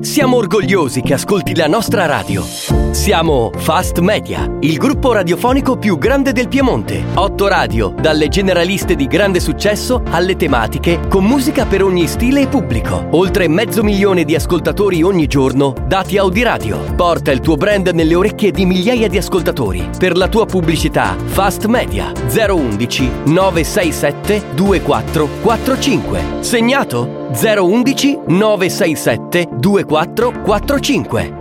Siamo orgogliosi che ascolti la nostra radio. Siamo Fast Media, il gruppo radiofonico più grande del Piemonte. 8 radio, dalle generaliste di grande successo alle tematiche, con musica per ogni stile e pubblico. Oltre 500.000 di ascoltatori ogni giorno, dati Audiradio. Porta il tuo brand nelle orecchie di migliaia di ascoltatori. Per la tua pubblicità, Fast Media 011 967 2445. Segnato? 011 967 2445.